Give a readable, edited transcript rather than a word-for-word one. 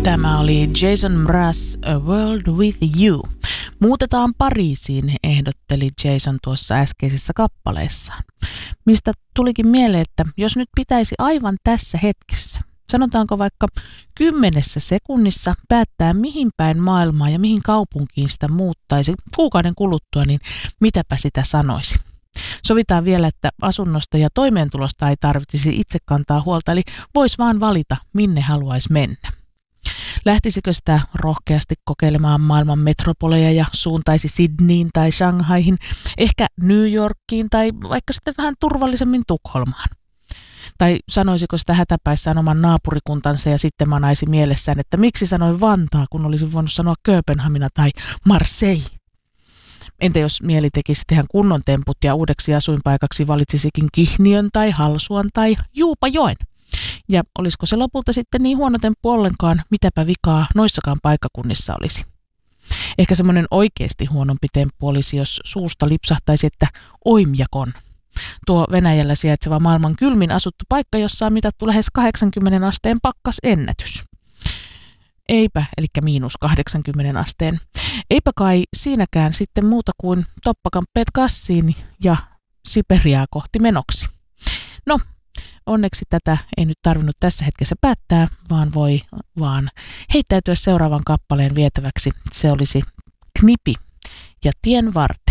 Tämä oli Jason Mraz, A World With You. Muutetaan Pariisiin, ehdotteli Jason tuossa äskeisessä kappaleessaan. Mistä tulikin mieleen, että jos nyt pitäisi aivan tässä hetkessä, sanotaanko vaikka 10 sekunnissa päättää mihin päin maailmaa ja mihin kaupunkiin sitä muuttaisi kuukauden kuluttua, niin mitäpä sitä sanoisi. Sovitaan vielä, että asunnosta ja toimeentulosta ei tarvitsisi itse kantaa huolta, eli voisi vaan valita, minne haluaisi mennä. Lähtisikö sitä rohkeasti kokeilemaan maailman metropoleja ja suuntaisi Sydneyin tai Shanghaihin, ehkä New Yorkiin tai vaikka sitten vähän turvallisemmin Tukholmaan? Tai sanoisiko sitä hätäpäissään oman naapurikuntansa ja sitten manaisi mielessään, että miksi sanoi Vantaa, kun olisi voinut sanoa Kööpenhamina tai Marseille? Entä jos mieli tekisi tehdä kunnon temput ja uudeksi asuinpaikaksi valitsisikin Kihniön tai Halsuan tai Juupajoen? Ja olisiko se lopulta sitten niin huono temppu ollenkaan, mitäpä vikaa noissakaan paikkakunnissa olisi? Ehkä semmoinen oikeasti huonompi temppu olisi, jos suusta lipsahtaisi, että Oimjakon. Tuo Venäjällä sijaitseva maailman kylmin asuttu paikka, jossa on mitattu lähes 80 asteen pakkasennätys. Eipä, eli -80 asteen. Eipä kai siinäkään sitten muuta kuin toppakamppeet kassiin ja Siperiaa kohti menoksi. No, onneksi tätä ei nyt tarvinnut tässä hetkessä päättää, vaan voi vaan heittäytyä seuraavan kappaleen vietäväksi. Se olisi Knipi ja Tien varteen.